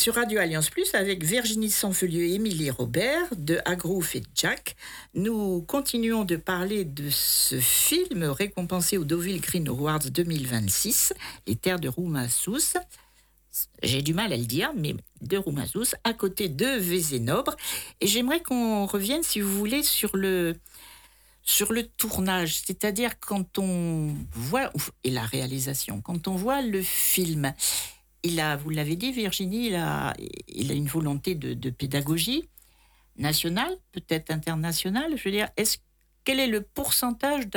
sur Radio Alliance Plus avec Virginie Sanfelieu et Émilie Robert de Agroof et Jack. Nous continuons de parler de ce film récompensé au Deauville Green Awards 2026, Les Terres de Roumassous. J'ai du mal à le dire, mais de Roumassous, à côté de Vézénobre. Et j'aimerais qu'on revienne, si vous voulez, sur le tournage, c'est-à-dire quand on voit, et la réalisation, quand on voit le film, vous l'avez dit Virginie, il a une volonté de pédagogie nationale, peut-être internationale, je veux dire, quel est le pourcentage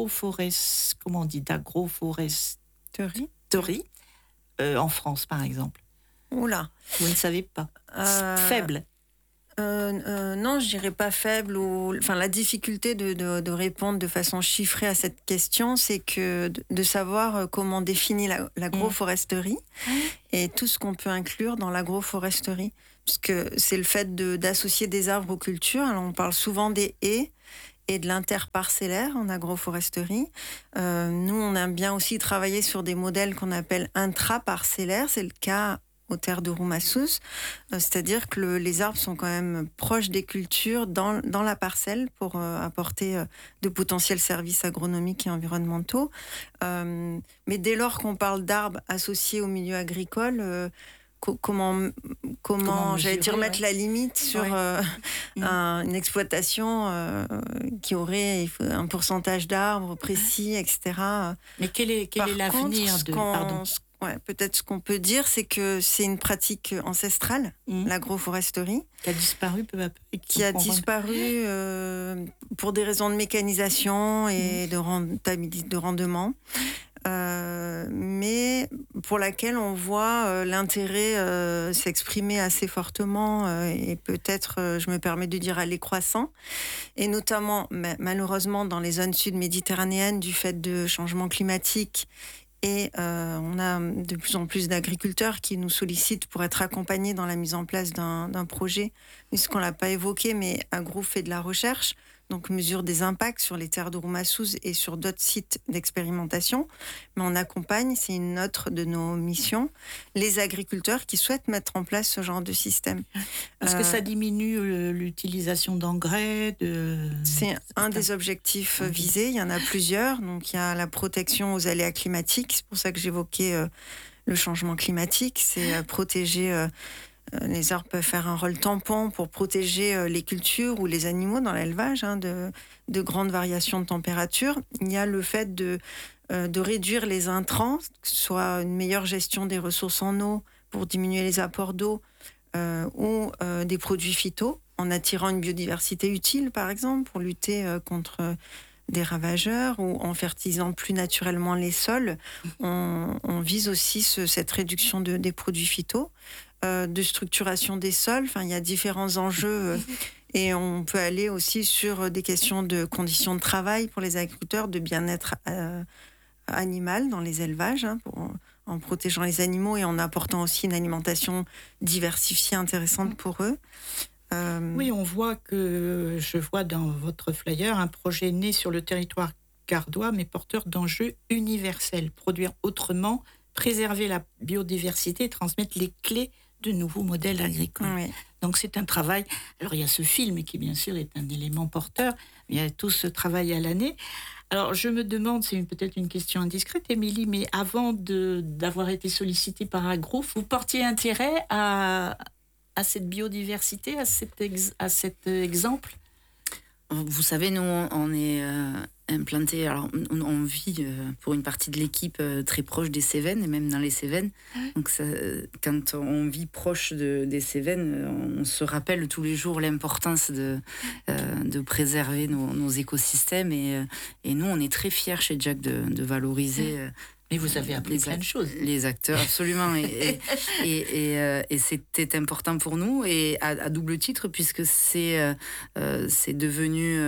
d'agroforesterie en France par exemple? Oula. Vous ne savez pas. Faible. Non, je dirais pas faible. La difficulté de répondre de façon chiffrée à cette question, c'est que de savoir comment définir l'agroforesterie et tout ce qu'on peut inclure dans l'agroforesterie. Parce que c'est le fait d'associer des arbres aux cultures. Alors, on parle souvent des haies et de l'interparcellaire en agroforesterie. Nous, on aime bien aussi travailler sur des modèles qu'on appelle intraparcellaires. C'est le cas aux terres de Roumassous, c'est-à-dire que les arbres sont quand même proches des cultures dans la parcelle pour apporter de potentiels services agronomiques et environnementaux. Mais dès lors qu'on parle d'arbres associés au milieu agricole, comment j'allais dire, mettre la limite sur une exploitation qui aurait un pourcentage d'arbres précis, etc. Mais quel est l'avenir peut-être ce qu'on peut dire, c'est que c'est une pratique ancestrale, l'agroforesterie. Qui a disparu peu à peu. Qui a disparu pour des raisons de mécanisation et de rendement. Mais pour laquelle on voit l'intérêt s'exprimer assez fortement et peut-être, je me permets de dire, aller croissant. Et notamment, malheureusement, dans les zones sud-méditerranéennes, du fait de changements climatiques. Et on a de plus en plus d'agriculteurs qui nous sollicitent pour être accompagnés dans la mise en place d'un projet. Puisqu'on ne l'a pas évoqué, mais Agroof fait de la recherche, donc mesure des impacts sur les terres de Roumassous et sur d'autres sites d'expérimentation. Mais on accompagne, c'est une autre de nos missions, les agriculteurs qui souhaitent mettre en place ce genre de système. Est-ce que ça diminue l'utilisation d'engrais C'est un des objectifs visés, il y en a plusieurs. Donc il y a la protection aux aléas climatiques, c'est pour ça que j'évoquais le changement climatique, c'est protéger... Les arbres peuvent faire un rôle tampon pour protéger les cultures ou les animaux dans l'élevage de grandes variations de température. Il y a le fait de réduire les intrants, que ce soit une meilleure gestion des ressources en eau pour diminuer les apports d'eau ou des produits phytos, en attirant une biodiversité utile, par exemple, pour lutter contre des ravageurs ou en fertilisant plus naturellement les sols. On vise aussi cette réduction des produits phytos. De structuration des sols, il y a différents enjeux et on peut aller aussi sur des questions de conditions de travail pour les agriculteurs, de bien-être animal dans les élevages, en protégeant les animaux et en apportant aussi une alimentation diversifiée intéressante pour eux. Oui, je vois dans votre flyer un projet né sur le territoire gardois, mais porteur d'enjeux universels. Produire autrement, préserver la biodiversité et transmettre les clés de nouveaux modèles agricoles. Oui. Donc c'est un travail. Alors il y a ce film qui bien sûr est un élément porteur, mais il y a tout ce travail à l'année. Alors je me demande, c'est peut-être une question indiscrète, Émilie, mais avant d'avoir été sollicitée par Agroof, vous portiez intérêt à cette biodiversité, à cet exemple? Vous savez, nous, on est implanté, alors on vit pour une partie de l'équipe très proche des Cévennes et même dans les Cévennes. Donc quand on vit proche des Cévennes, on se rappelle tous les jours l'importance de préserver nos écosystèmes et nous, on est très fiers chez Jack de valoriser... Mais vous avez appris plein de choses. Les acteurs, absolument. Et c'était important pour nous, et à double titre, puisque c'est devenu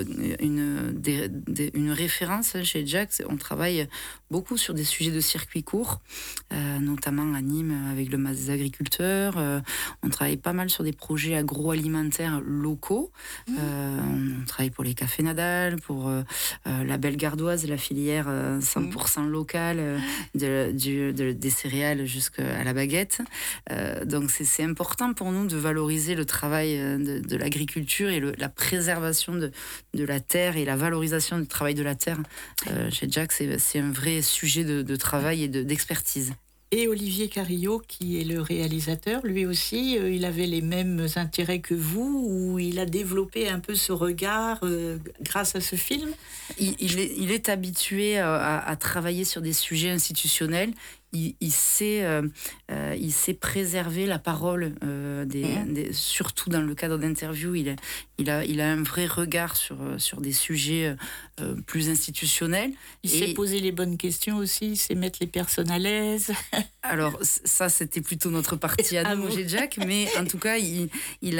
une référence chez Jack. On travaille beaucoup sur des sujets de circuits courts, notamment à Nîmes avec le Mas des agriculteurs. On travaille pas mal sur des projets agroalimentaires locaux. On travaille pour les cafés Nadal, pour la Belle Gardoise, la filière 100% locale, végétale, des céréales jusqu'à la baguette. Donc c'est important pour nous de valoriser le travail de l'agriculture et la préservation de la terre et la valorisation du travail de la terre. Chez Jack, c'est un vrai sujet de travail et d'expertise. Et Olivier Carillot, qui est le réalisateur, lui aussi, il avait les mêmes intérêts que vous, ou il a développé un peu ce regard grâce à ce film? Il est habitué à travailler sur des sujets institutionnels. Il sait préserver la parole, surtout dans le cadre d'interviews. Il a un vrai regard sur des sujets plus institutionnels. Il sait poser les bonnes questions aussi, il sait mettre les personnes à l'aise. Alors ça, c'était plutôt notre partie à nous, chez Jack, mais en tout cas, il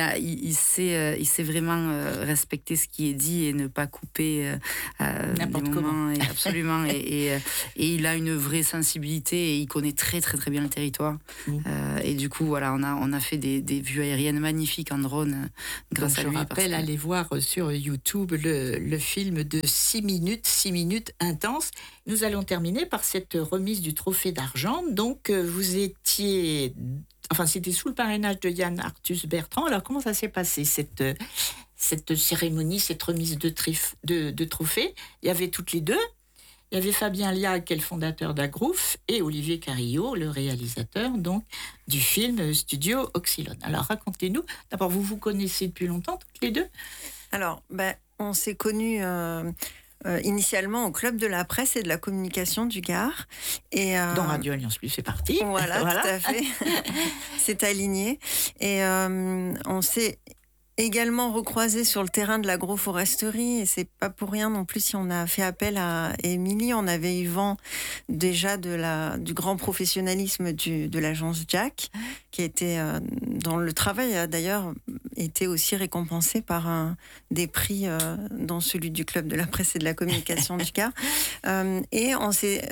sait vraiment respecter ce qui est dit et ne pas couper n'importe comment. Absolument, et il a une vraie sensibilité et il connaît très très très bien le territoire. Et du coup, voilà, on a fait des vues aériennes magnifiques en drone grâce à lui. Je rappelle, allez voir sur YouTube le film de 6 minutes intenses. Nous allons terminer par cette remise du trophée d'argent. Donc, vous étiez... Enfin, c'était sous le parrainage de Yann Arthus Bertrand. Alors, comment ça s'est passé, cette cérémonie, cette remise de trophée? Il y avait toutes les deux. Il y avait Fabien Liag, qui est le fondateur d'Agrouf, et Olivier Carillot, le réalisateur donc, du film Studio Oxylone. Alors, racontez-nous. D'abord, vous vous connaissez depuis longtemps, toutes les deux? Alors, on s'est connus... initialement au Club de la Presse et de la Communication du Gard. Et, dont Radio Alliance Plus fait partie. Voilà, tout à fait. C'est aligné. Et on s'est également recroisé sur le terrain de l'agroforesterie, et c'est pas pour rien non plus si on a fait appel à Émilie. On avait eu vent déjà du grand professionnalisme de l'agence Jack, qui était dont le travail a d'ailleurs été aussi récompensé par des prix dont celui du Club de la Presse et de la Communication du Gard. Et on s'est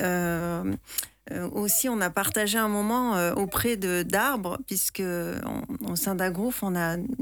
aussi, on a partagé un moment auprès d'arbres, puisque au sein d'Agrouf, on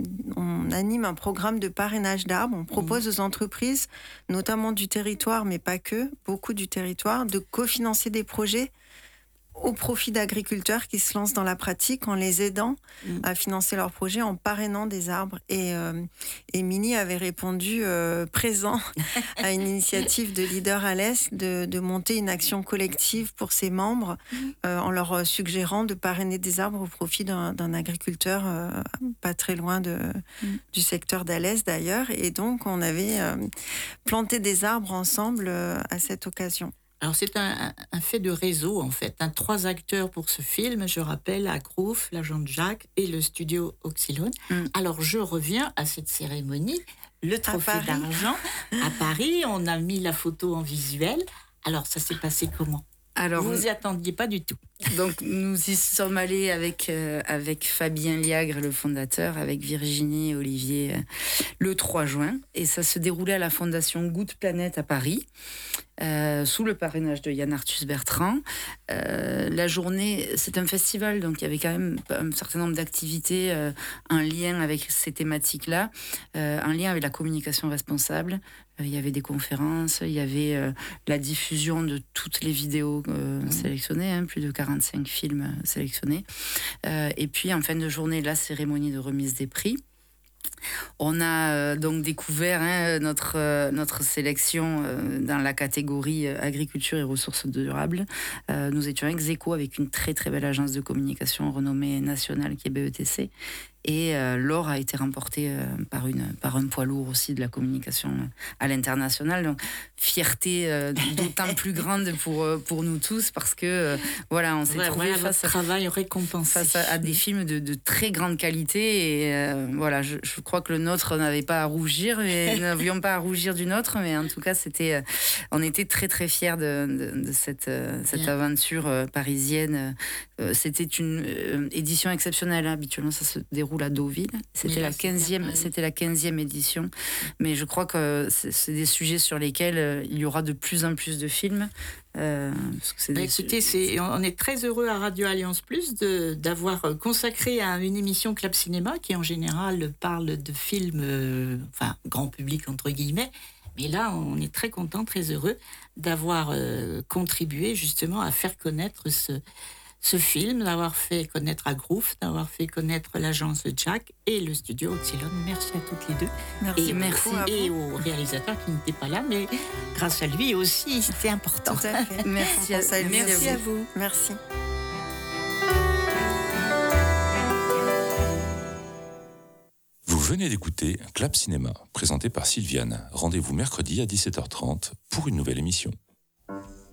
anime un programme de parrainage d'arbres. On propose aux entreprises, notamment du territoire, mais pas que, beaucoup du territoire, de cofinancer des projets au profit d'agriculteurs qui se lancent dans la pratique en les aidant à financer leurs projets en parrainant des arbres. Et Émilie avait répondu présent à une initiative de Leader à l'Est de monter une action collective pour ses membres en leur suggérant de parrainer des arbres au profit d'un agriculteur pas très loin du secteur d'Alès d'ailleurs. Et donc on avait planté des arbres ensemble à cette occasion. Alors, c'est un fait de réseau, en fait. 3 acteurs pour ce film, je rappelle, Agrouf, l'agent Jack et le studio Oxylone. Alors, je reviens à cette cérémonie, le trophée d'argent à Paris. On a mis la photo en visuel. Alors, ça s'est passé comment? Alors, vous n'y attendiez pas du tout. Donc, nous y sommes allés avec Fabien Liagre, le fondateur, avec Virginie et Olivier le 3 juin. Et ça se déroulait à la Fondation Goutte Planète à Paris, sous le parrainage de Yann Arthus Bertrand. La journée, c'est un festival, donc il y avait quand même un certain nombre d'activités en lien avec ces thématiques-là, en lien avec la communication responsable. Il y avait des conférences, il y avait la diffusion de toutes les vidéos sélectionnées, plus de 45 films sélectionnés. Et puis, en fin de journée, la cérémonie de remise des prix. On a donc découvert notre sélection dans la catégorie agriculture et ressources durables. Nous étions ex aequo avec une très très belle agence de communication renommée nationale qui est BETC. Et l'or a été remporté par un poids lourd aussi de la communication à l'international. Donc, fierté d'autant plus grande pour nous tous parce que voilà, on s'est trouvé face à des films de très grande qualité. Et voilà, je crois que le nôtre n'avait pas à rougir, mais nous n'avions pas à rougir du nôtre. Mais en tout cas, on était très très fiers de cette aventure parisienne. C'était une édition exceptionnelle. Habituellement, ça se déroule à Deauville. C'était la 15e édition. Mais je crois que c'est des sujets sur lesquels il y aura de plus en plus de films. Écoutez, on est très heureux à Radio Alliance Plus d'avoir consacré à une émission Club Cinéma qui en général parle de films, grand public entre guillemets, Mais là, on est très content, très heureux d'avoir contribué justement à faire connaître ce film, d'avoir fait connaître Agroof, d'avoir fait connaître l'agence Jack et le studio Oxylon. Merci à toutes les deux. Merci. Et au réalisateur qui n'était pas là, mais grâce à lui aussi, c'était important. Tout à fait. Merci à vous. Merci. Vous venez d'écouter Clap Cinéma, présenté par Sylviane. Rendez-vous mercredi à 17h30 pour une nouvelle émission.